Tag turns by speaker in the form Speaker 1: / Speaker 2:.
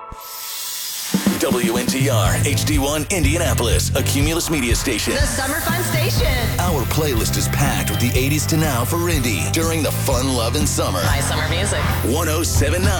Speaker 1: WNTR HD1 Indianapolis, a Cumulus media station.
Speaker 2: The Summer Fun Station.
Speaker 1: Our playlist is packed with the 80s to now for Indy during the fun-loving summer.
Speaker 2: My summer music.
Speaker 1: 1079